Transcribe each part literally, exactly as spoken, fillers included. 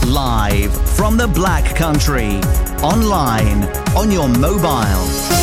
Live from the Black Country. Online, on your mobile.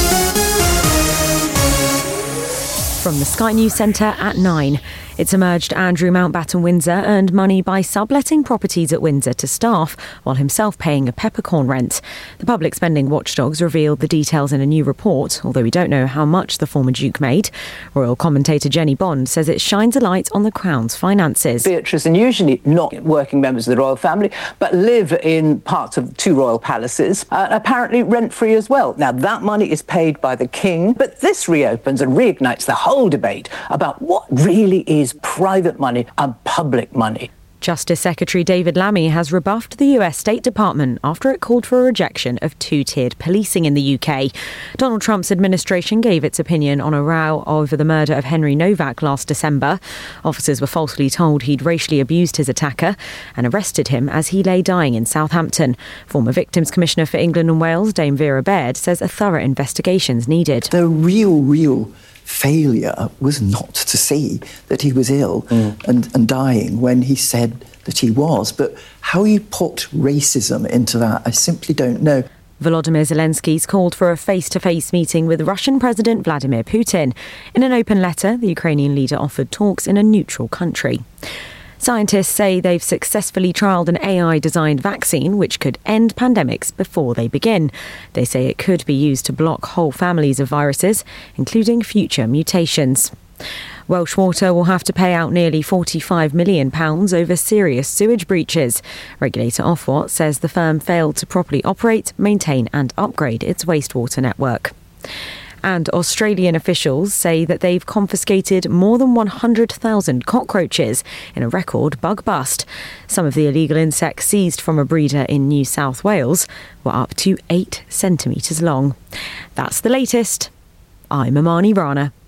From the Sky News Centre at nine. It's emerged Andrew Mountbatten Windsor earned money by subletting properties at Windsor to staff while himself paying a peppercorn rent. The public spending watchdogs revealed the details in a new report, although we don't know how much the former Duke made. Royal commentator Jenny Bond says it shines a light on the Crown's finances. Beatrice, and usually not working members of the royal family, but live in parts of two royal palaces, uh, apparently rent-free as well. Now, that money is paid by the King, but this reopens and reignites the whole debate about what really is private money and public money. Justice Secretary David Lammy has rebuffed the U S State Department after it called for a rejection of two-tiered policing in the U K. Donald Trump's administration gave its opinion on a row over the murder of Henry Novak last December. Officers were falsely told he'd racially abused his attacker and arrested him as he lay dying in Southampton. Former Victims Commissioner for England and Wales, Dame Vera Baird, says a thorough investigation's needed. The real, real failure was not to see that he was ill mm. and, and dying when he said that he was. But how you put racism into that, I simply don't know. Volodymyr Zelensky's called for a face-to-face meeting with Russian President Vladimir Putin. In an open letter, the Ukrainian leader offered talks in a neutral country. Scientists say they've successfully trialled an A I-designed vaccine which could end pandemics before they begin. They say it could be used to block whole families of viruses, including future mutations. Welsh Water will have to pay out nearly forty-five million pounds over serious sewage breaches. Regulator Ofwat says the firm failed to properly operate, maintain and upgrade its wastewater network. And Australian officials say that they've confiscated more than one hundred thousand cockroaches in a record bug bust. Some of the illegal insects seized from a breeder in New South Wales were up to eight centimetres long. That's the latest. I'm Amani Rana.